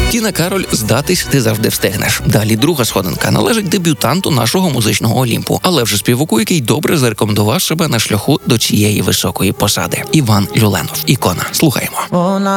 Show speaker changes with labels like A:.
A: Тіна Кароль «Здатись ти завжди встигнеш». Далі друга сходинка належить дебютанту нашого музичного Олімпу, але вже співаку, який добре зарекомендував себе на шляху до цієї високої посади. Іван Люленов. Ікона. Слухаємо.